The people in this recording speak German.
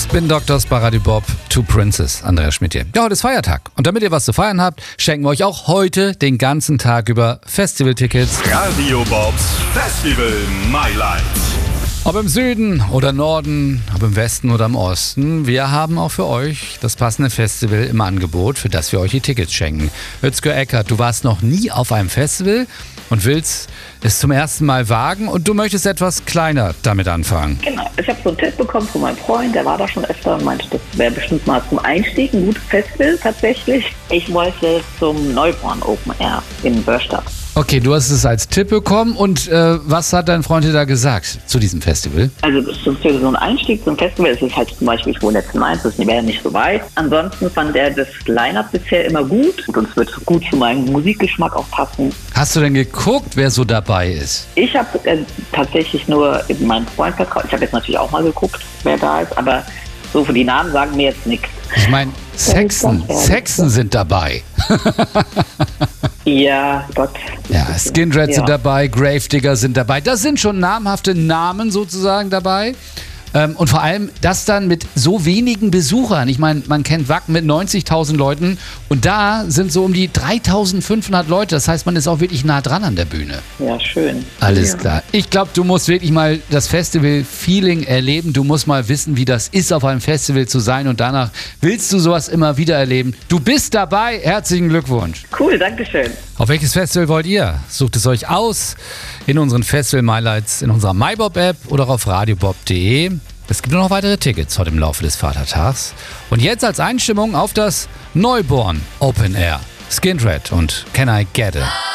bin Dr. Sparady Bob, Two Princes, Andreas Schmidt hier. Ja, heute ist Feiertag. Und damit ihr was zu feiern habt, schenken wir euch auch heute den ganzen Tag über Festivaltickets. Radio Bobs Festival My Life. Ob im Süden oder Norden, ob im Westen oder im Osten, wir haben auch für euch das passende Festival im Angebot, für das wir euch die Tickets schenken. Özgür Eckert, du warst noch nie auf einem Festival und willst es zum ersten Mal wagen und du möchtest etwas kleiner damit anfangen. Genau, ich habe so einen Tipp bekommen von meinem Freund, der war da schon öfter und meinte, das wäre bestimmt mal zum Einstieg ein gutes Festival tatsächlich. Ich wollte zum Neuborn Open Air in Börstadt. Okay, du hast es als Tipp bekommen und was hat dein Freund dir da gesagt zu diesem Festival? Also das ist für so ein Einstieg zum Festival, es ist halt zum Beispiel, ich wohne jetzt in Mainz, das wäre nicht so weit. Ansonsten fand er das Line-Up bisher immer gut und es wird gut zu meinem Musikgeschmack auch passen. Hast du denn geguckt, wer so dabei ist? Ich habe tatsächlich nur meinen Freund vertraut. Ich habe jetzt natürlich auch mal geguckt, wer da ist, aber so für die Namen sagen mir jetzt nichts. Ich meine, Saxon sind dabei. Ja, Gott. Ja, Skindred sind dabei, Gravedigger sind dabei. Das sind schon namhafte Namen sozusagen dabei. Und vor allem das dann mit so wenigen Besuchern. Ich meine, man kennt Wacken mit 90.000 Leuten und da sind so um die 3.500 Leute. Das heißt, man ist auch wirklich nah dran an der Bühne. Ja, schön. Alles klar. Ich glaube, du musst wirklich mal das Festival-Feeling erleben. Du musst mal wissen, wie das ist, auf einem Festival zu sein und danach willst du sowas immer wieder erleben. Du bist dabei. Herzlichen Glückwunsch. Cool, danke schön. Auf welches Festival wollt ihr? Sucht es euch aus in unseren Festival-Highlights, in unserer MyBob-App oder auf radiobob.de. Es gibt noch weitere Tickets heute im Laufe des Vatertags. Und jetzt als Einstimmung auf das Neuborn Open Air. Skindred und Can I Get It?